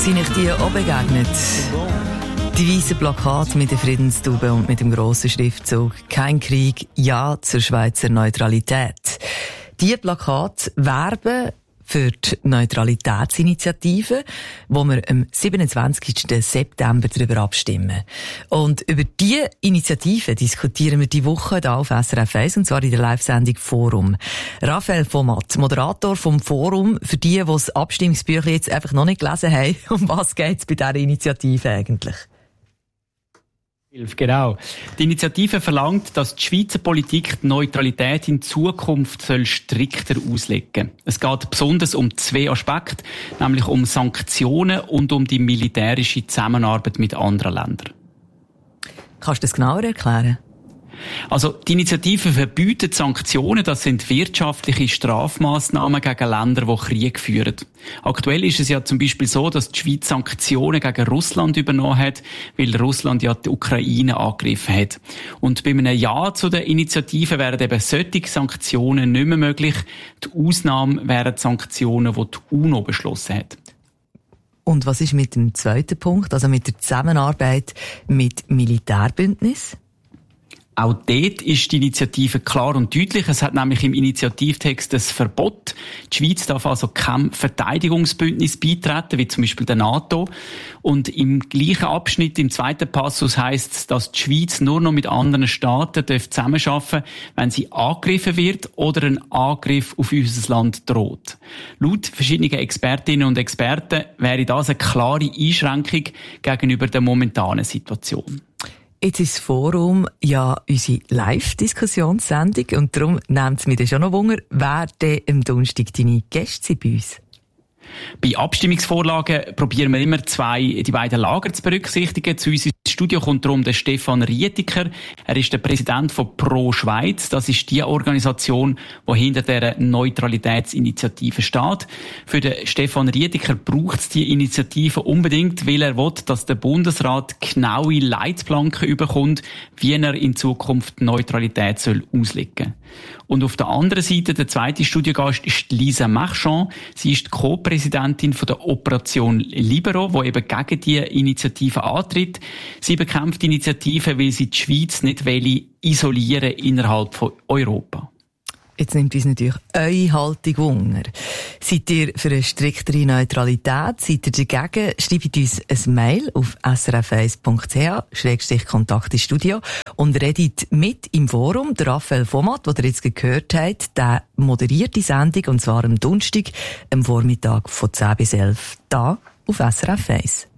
Sind euch die auch begegnet? Die weißen Plakate mit der Friedenstube und mit dem grossen Schriftzug «Kein Krieg, Ja zur Schweizer Neutralität». Diese Plakate werben für die Neutralitätsinitiative, wo wir am 27. September darüber abstimmen. Und über diese Initiative diskutieren wir die Woche hier auf SRF 1, und zwar in der Live-Sendung «Forum». Raphael Vomat, Moderator vom Forum, für die das Abstimmungsbüchlein jetzt einfach noch nicht gelesen haben, um was geht es bei dieser Initiative eigentlich? Genau. Die Initiative verlangt, dass die Schweizer Politik die Neutralität in Zukunft strikter auslegen soll. Es geht besonders um zwei Aspekte, nämlich um Sanktionen und um die militärische Zusammenarbeit mit anderen Ländern. Kannst du das genauer erklären? Also, die Initiative verbietet Sanktionen, das sind wirtschaftliche Strafmaßnahmen gegen Länder, die Krieg führen. Aktuell ist es ja zum Beispiel so, dass die Schweiz Sanktionen gegen Russland übernommen hat, weil Russland ja die Ukraine angegriffen hat. Und bei einem Ja zu der Initiative wären eben solche Sanktionen nicht mehr möglich. Die Ausnahme wären Sanktionen, die die UNO beschlossen hat. Und was ist mit dem zweiten Punkt, also mit der Zusammenarbeit mit Militärbündnissen? Auch dort ist die Initiative klar und deutlich. Es hat nämlich im Initiativtext das Verbot. Die Schweiz darf also keinem Verteidigungsbündnis beitreten, wie zum Beispiel der NATO. Und im gleichen Abschnitt, im zweiten Passus, heisst es, dass die Schweiz nur noch mit anderen Staaten zusammenarbeiten darf, wenn sie angegriffen wird oder ein Angriff auf unser Land droht. Laut verschiedenen Expertinnen und Experten wäre das eine klare Einschränkung gegenüber der momentanen Situation. Jetzt ist das Forum ja unsere Live-Diskussionssendung und darum nimmt es mich dann schon noch Wunder, wer denn am Donnerstag deine Gäste sind bei uns? Bei Abstimmungsvorlagen probieren wir immer die beiden Lager zu berücksichtigen. Zu uns ins Studio kommt darum der Stefan Rietiker. Er ist der Präsident von Pro Schweiz. Das ist die Organisation, die hinter der Neutralitätsinitiative steht. Für den Stefan Rietiker braucht es die Initiative unbedingt, weil er will, dass der Bundesrat genaue Leitplanken bekommt, wie er in Zukunft die Neutralität auslegen soll. Und auf der anderen Seite, der zweite Studiogast ist Lisa Marchand. Sie ist die Co-Präsidentin von der Operation Libero, die eben gegen die Initiative antritt. Sie bekämpft die Initiative, weil sie die Schweiz nicht isolieren innerhalb von Europa. Jetzt nimmt uns natürlich eure Haltung Wunder. Seid ihr für eine striktere Neutralität? Seid ihr dagegen? Schreibt uns ein Mail auf srf1.ch/Kontakt ins Studio und redet mit im Forum. Der Raphael Vomat, den ihr jetzt gehört habt, der moderiert die Sendung, und zwar am Donnerstag, am Vormittag von 10 bis 11, da auf SRF 1.